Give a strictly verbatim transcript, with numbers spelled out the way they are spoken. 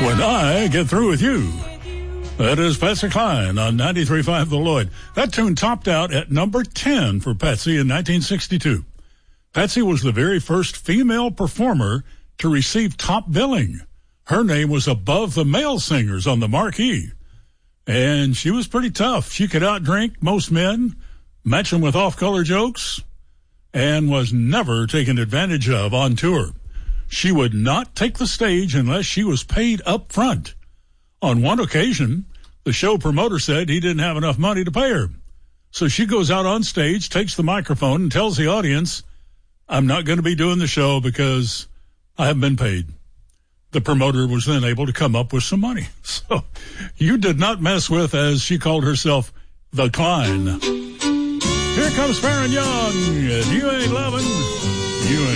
When I Get Through With You. That is Patsy Cline on ninety-three point five The Lloyd. That tune topped out at number ten for Patsy in nineteen sixty-two. Patsy was the very first female performer to receive top billing. Her name was above the male singers on the marquee. And she was pretty tough. She could outdrink most men, match them with off-color jokes, and was never taken advantage of on tour. She would not take the stage unless she was paid up front. On one occasion, the show promoter said he didn't have enough money to pay her. So she goes out on stage, takes the microphone, and tells the audience, I'm not going to be doing the show because I haven't been paid. The promoter was then able to come up with some money. So you did not mess with, as she called herself, the Cline. Here comes Farron Young. If you ain't loving, you ain't.